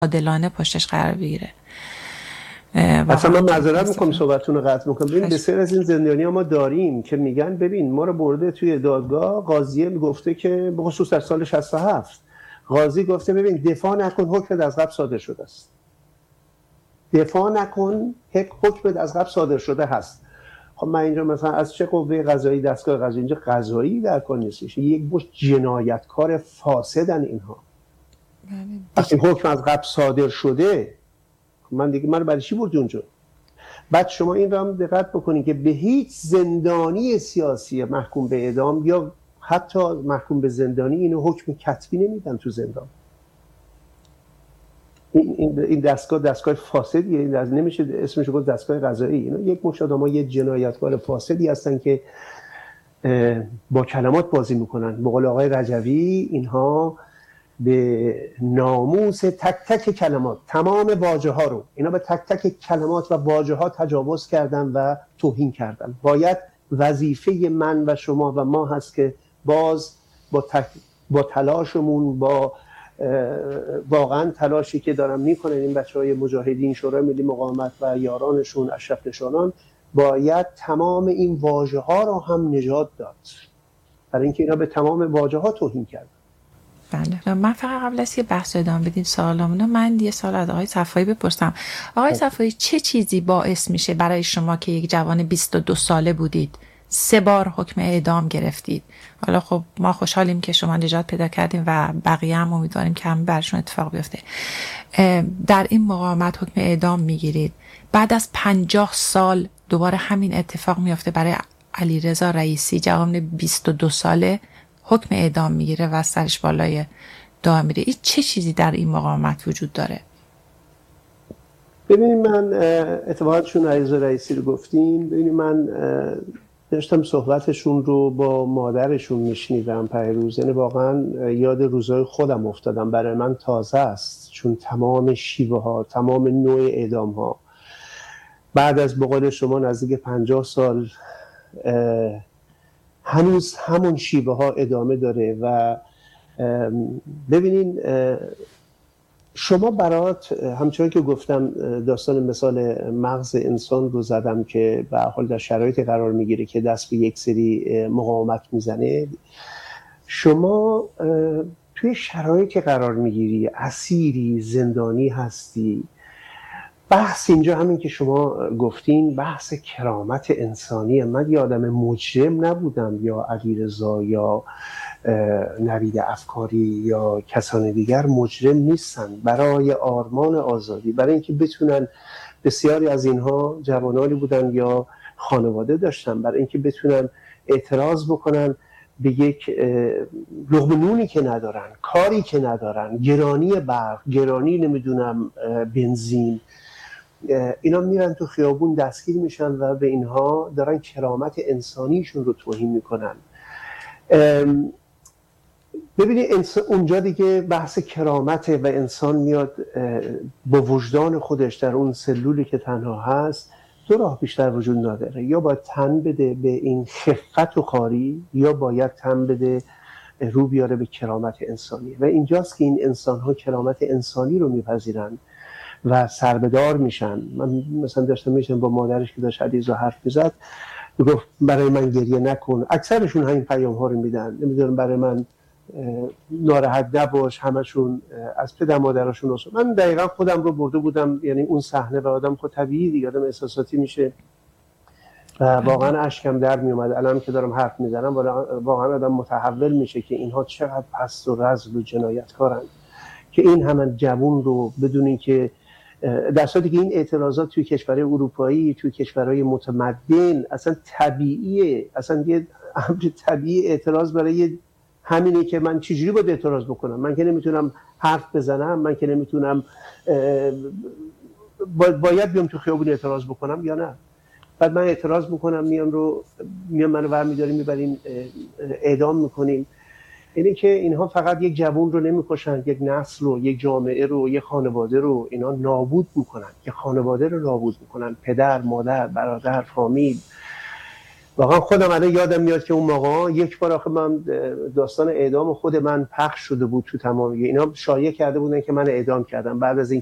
عادلانه پشتش قرار بگیره. اصلا من معذرت میکنم صحبتتون رو قطع میکنم. ببین بسیار از این زندانی‌ها ما داریم که میگن ببین ما رو برده توی دادگاه، قاضیه میگفته که به خصوص در سال 67 قاضی گفته ببین دفاع نکن، حکم از قبل صادر شده است. دفاع نکن، حکم از قبل صادر شده هست. خب من اینجا مثلا از چه قوه قضایی، دستگاه قضایی، اینجا قضایی در کار نیستش، یک مشت جنایتکار فاسدن اینها. وقتی حکم از قبل صادر شده من دیگه من برای چی بردی اونجا؟ بعد شما این رو هم دقت بکنید که به هیچ زندانی سیاسی محکوم به اعدام یا حتی محکوم به زندانی اینو حکم کتبی نمیدن تو زندان. این دستگاه فاسدیه، این نمیشه اسمش رو گفت دستگاه قضایی. اینا یک مشت آدم‌ها یه جنایتکار فاسدی هستن که با کلمات بازی میکنن. به قول آقای رجوی اینها به ناموس تک تک کلمات، تمام واژه ها رو اینا به تک تک کلمات و واژه ها تجاوز کردن و توهین کردن. باید وظیفه من و شما و ما هست که باز با تلاشمون، با واقعا تلاشی که دارن میکنن این بچهای مجاهدین، شورای ملی مقاومت و یارانشون، اشرف نشانان، باید تمام این واژه ها رو هم نجات داد، برای اینکه اینا به تمام واژه ها توهین کردن. بله. من فقط قبل از که بحث ادامه بدیم سوالامونو، من یه سوال از آقای صفایی بپرسم. آقای صفایی، چه چیزی باعث میشه برای شما که یک جوان 22 ساله بودید 3 بار حکم اعدام گرفتید؟ حالا خب ما خوشحالیم که شما نجات پیدا کردیم و بقیه هم امیدواریم که هم برشون اتفاق بیفته. در این مقاومت حکم اعدام میگیرید، بعد از 50 سال دوباره همین اتفاق میفته برای علیرضا رئیسی، جوان 22 ساله حکم اعدام میگیره و سرش بالای دار میره. این چه چیزی در این مقاومت وجود داره؟ ببینید من اتفاقا چون علیرضا رئیسی رو گفتین، ببینید من داشتم صحبتشون رو با مادرشون میشنیدم پیروز، یعنی واقعا یاد روزای خودم افتادم. برای من تازه است، چون تمام شیوه ها، تمام نوع اعدام ها بعد از به قول شما نزدیک 50 سال هنوز همون شیوه ها ادامه داره. و ببینین شما برات همچنان که گفتم داستان مثال مغز انسان رو زدم که به هر حال در شرایطی قرار میگیره که دست به یک سری مقاومت میزنه. شما توی شرایطی قرار میگیری، اسیری، زندانی هستی. بحث اینجا همین که شما گفتین بحث کرامت انسانیه. من یه آدم مجرم نبودم، یا علیرضا یا نوید افکاری یا کسان دیگر مجرم نیستن. برای آرمان آزادی، برای اینکه بتونن، بسیاری از اینها جوانانی بودن یا خانواده داشتن، برای اینکه بتونن اعتراض بکنن به یک لقمه نونی که ندارن، کاری که ندارن، گرانی برق، گرانی نمیدونم بنزین، اینا میرن تو خیابون دستگیر میشن و به اینها دارن کرامت انسانیشون رو توهین میکنن. ببینید اونجا دیگه بحث کرامت و انسان میاد با وجدان خودش در اون سلولی که تنها هست. دو راه بیشتر وجود نداره، یا باید تن بده به این خفت و خواری، یا باید تن بده رو بیاره به کرامت انسانی. و اینجاست که این انسان‌ها کرامت انسانی رو میپذیرن و سربدار میشن. من مثلا داشتم میشم با مادرش که داشت حدیث رو حرف میزد، گفت برای من گریه نکن. اکثرشون همین پیام ها رو میدن، نمیدونم برای من ناراحت نباش. همشون از پدر مادرشون هست. من دقیقا خودم رو برده بودم، یعنی اون صحنه و آدم خود طبیعی دیگه آدم احساساتی میشه و واقعا اشکم در میومد. الان که دارم حرف میزنم واقعا آدم متحول میشه که اینها چقدر پست و رذل و جنایتکارن که این همه جوون رو بدون اینکه، در صورتی که این اعتراضات توی کشورهای اروپایی، توی کشورهای متمدن اصلا طبیعیه، اصلا یه امر طبیعی اعتراض برای همینه که من چجوری باید اعتراض بکنم؟ من که نمیتونم حرف بزنم، من که نمیتونم، باید بیام تو خیابون اعتراض بکنم یا نه؟ بعد من اعتراض میکنم، میام منو برمیداریم میبریم اعدام میکنیم. اینه که اینها فقط یک جوان رو نمیکشن، یک نسل رو، یک جامعه رو، یک خانواده رو اینا نابود میکنن. یک خانواده رو نابود میکنن، پدر، مادر، برادر، فامیل. واقعا خودم الان یادم میاد که اون موقع یک بار آخه من داستان اعدام خود من پخش شده بود تو تمامی اینا، شایعه کرده بودن که من اعدام کردم بعد از این